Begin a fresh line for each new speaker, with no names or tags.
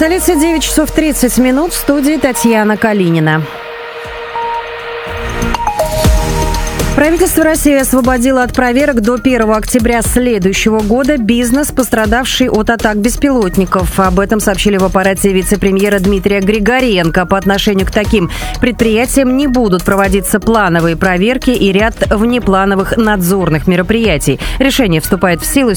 столице 9 часов 30 минут. В студии Татьяна Калинина. Правительство России освободило от проверок до 1 октября следующего года бизнес, пострадавший от атак беспилотников. Об этом сообщили в аппарате вице-премьера Дмитрия Григоренко. По отношению к таким предприятиям не будут проводиться плановые проверки и ряд внеплановых надзорных мероприятий. Решение вступает в силу